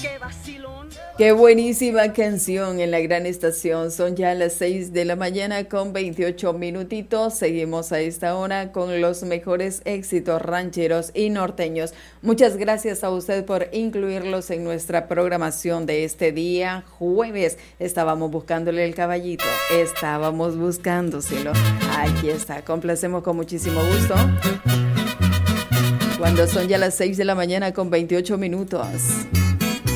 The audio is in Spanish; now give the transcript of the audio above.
Qué buenísima canción en la gran estación. Son ya las 6 de la mañana con 28 minutitos. Seguimos a esta hora con los mejores éxitos rancheros y norteños. Muchas gracias a usted por incluirlos en nuestra programación de este día jueves. Estábamos buscándole el caballito. Estábamos buscándoselo. Aquí está. Complacemos con muchísimo gusto. Cuando son ya las 6 de la mañana con 28 minutos.